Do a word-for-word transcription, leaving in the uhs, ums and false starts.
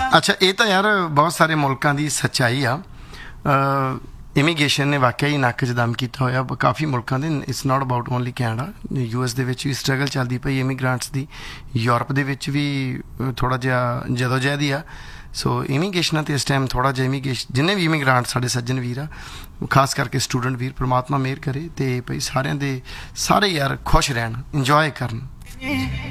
ਅੱਛਾ, ਇਹ ਤਾਂ ਯਾਰ ਬਹੁਤ ਸਾਰੇ ਮੁਲਕਾਂ ਦੀ ਸੱਚਾਈ ਆ। ਇਮੀਗ੍ਰੇਸ਼ਨ ਨੇ ਵਾਕਿਆ ਹੀ ਨੱਕ 'ਚ ਦਮ ਕੀਤਾ ਹੋਇਆ ਕਾਫੀ ਮੁਲਕਾਂ ਦੇ। It's not about only Canada, U S ਦੇ ਵਿੱਚ ਵੀ ਸਟਰਗਲ ਚੱਲਦੀ ਪਈ ਇਮੀਗ੍ਰਾਂਟਸ ਦੀ, ਯੂਰਪ ਦੇ ਵਿੱਚ ਵੀ ਥੋੜ੍ਹਾ ਜਿਹਾ ਜਦੋਜਹਿਦ ਹੀ ਆ। ਸੋ ਇਮੀਗ੍ਰੇਸ਼ਨਾਂ 'ਤੇ ਇਸ ਟਾਈਮ ਥੋੜ੍ਹਾ ਜਿਹਾ ਇਮੀਗ੍ਰੇਸ਼ਨ ਜਿੰਨੇ ਵੀ ਇਮੀਗ੍ਰਾਂਟ ਸਾਡੇ ਸੱਜਣ ਵੀਰ ਆ, ਖਾਸ ਕਰਕੇ ਸਟੂਡੈਂਟ ਵੀਰ, ਪਰਮਾਤਮਾ ਮਿਹਰ ਕਰੇ ਅਤੇ ਭਈ ਸਾਰਿਆਂ ਦੇ ਸਾਰੇ ਯਾਰ ਖੁਸ਼ ਰਹਿਣ, ਇੰਜੋਏ ਕਰਨ।